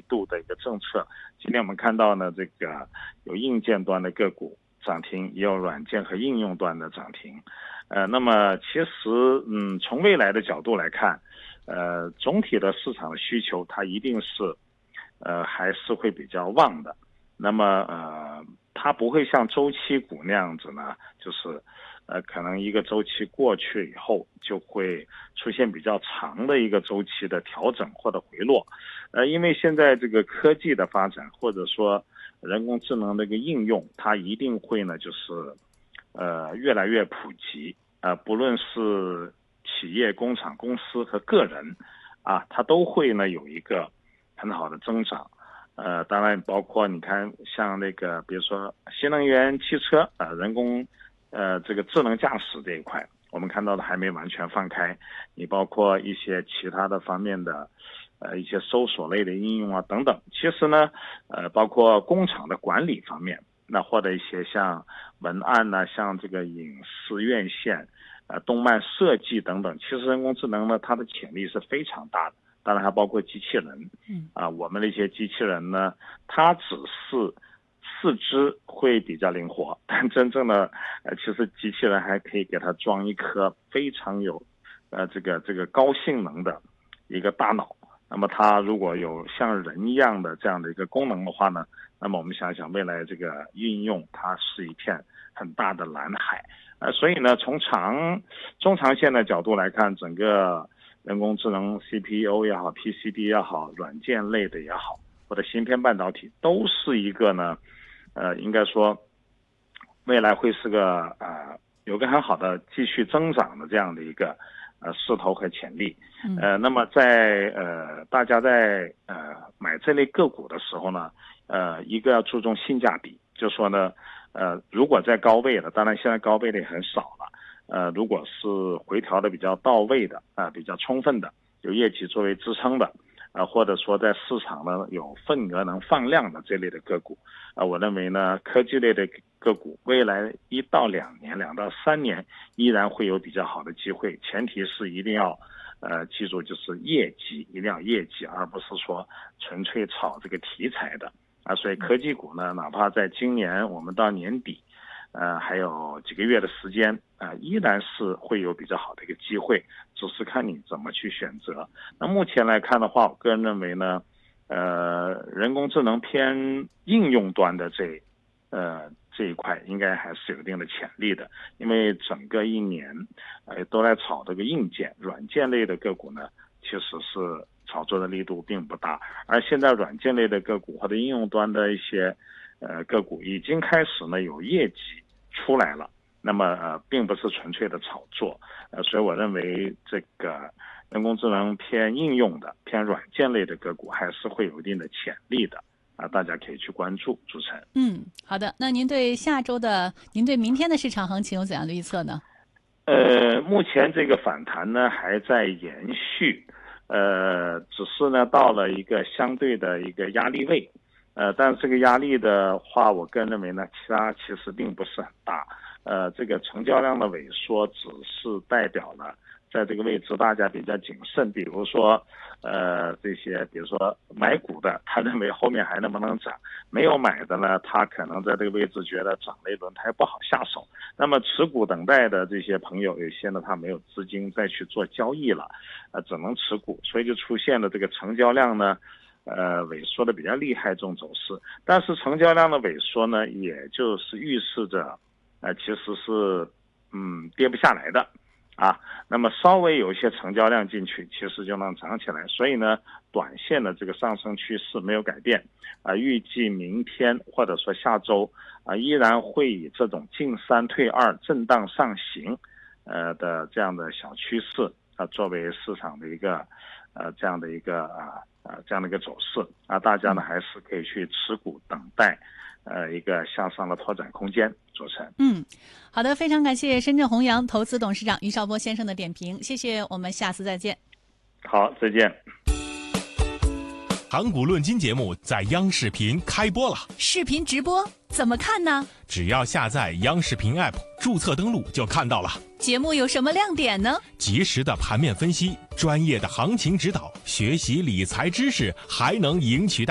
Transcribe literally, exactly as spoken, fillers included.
度的一个政策。今天我们看到呢，这个有硬件端的个股涨停，也有软件和应用端的涨停。呃，那么其实，嗯，从未来的角度来看，呃，总体的市场的需求它一定是，呃，还是会比较旺的。那么，呃，它不会像周期股那样子呢，就是，呃，可能一个周期过去以后，就会出现比较长的一个周期的调整或者回落。呃，因为现在这个科技的发展，或者说人工智能的一个应用，它一定会呢，就是，呃，越来越普及。呃，不论是企业、工厂、公司和个人，啊，它都会呢有一个很好的增长。呃，当然包括你看，像那个比如说新能源汽车啊、呃，人工呃这个智能驾驶这一块，我们看到的还没完全放开。你包括一些其他的方面的呃一些搜索类的应用啊等等。其实呢，呃，包括工厂的管理方面。那或者一些像文案呢、啊，像这个影视院线、呃动漫设计等等，其实人工智能呢，它的潜力是非常大的。当然还包括机器人， 嗯啊，我们的一些机器人呢，它只是四肢会比较灵活，但真正的呃，其实机器人还可以给它装一颗非常有呃这个这个高性能的一个大脑。那么它如果有像人一样的这样的一个功能的话呢，那么我们想想未来这个运用，它是一片很大的蓝海。呃，所以呢，从长中长线的角度来看，整个人工智能 C P U 也好 P C B 也好，软件类的也好，或者芯片半导体，都是一个呢，呃，应该说未来会是个呃有个很好的继续增长的这样的一个呃势头和潜力。呃，那么在呃大家在呃买这类个股的时候呢，呃，一个要注重性价比，就说呢，呃，如果在高位了，当然现在高位的也很少了，呃，如果是回调的比较到位的啊、呃，比较充分的，有业绩作为支撑的，啊、呃，或者说在市场呢有份额能放量的这类的个股，啊、呃，我认为呢，科技类的个股未来一到两年、两到三年依然会有比较好的机会，前提是一定要。呃，记住就是业绩，一定要业绩，而不是说纯粹炒这个题材的啊。所以科技股呢，哪怕在今年我们到年底，呃，还有几个月的时间啊、呃，依然是会有比较好的一个机会，只是看你怎么去选择。那目前来看的话，我个人认为呢，呃，人工智能偏应用端的这，呃。这一块应该还是有一定的潜力的，因为整个一年，呃，都在炒这个硬件、软件类的个股呢，其实是炒作的力度并不大。而现在软件类的个股或者应用端的一些呃个股已经开始呢有业绩出来了，那么呃并不是纯粹的炒作，呃，所以我认为这个人工智能偏应用的、偏软件类的个股还是会有一定的潜力的。啊，大家可以去关注。主持人， 嗯，好的。那您对下周的，您对明天的市场行情有怎样的预测呢？ 呃，目前这个反弹呢还在延续，呃，只是呢到了一个相对的一个压力位，呃，但是这个压力的话，我个人认为呢，它其实并不是很大，呃，这个成交量的萎缩只是代表了。在这个位置，大家比较谨慎。比如说，呃，这些，比如说买股的，他认为后面还能不能涨；没有买的呢，他可能在这个位置觉得涨了一轮，他也不好下手。那么持股等待的这些朋友，有些呢他没有资金再去做交易了，呃，只能持股，所以就出现了这个成交量呢，呃，萎缩的比较厉害这种走势。但是成交量的萎缩呢，也就是预示着，呃，其实是嗯跌不下来的。啊，那么稍微有一些成交量进去，其实就能涨起来。所以呢，短线的这个上升趋势没有改变，啊，预计明天或者说下周啊，依然会以这种进三退二、震荡上行，呃的这样的小趋势啊，作为市场的一个呃这样的一个啊啊这样的一个走势啊，大家呢还是可以去持股等待。呃，一个向上的拓展空间，主持人。 嗯，好的，非常感谢深圳弘扬投资董事长于绍波先生的点评，谢谢，我们下次再见。 好，再见。 谈股论金节目在央视频开播了， 视频直播怎么看呢？ 只要下载央视频 App， 注册登录就看到了。 节目有什么亮点呢？ 及时的盘面分析，专业的行情指导，学习理财知识，还能赢取大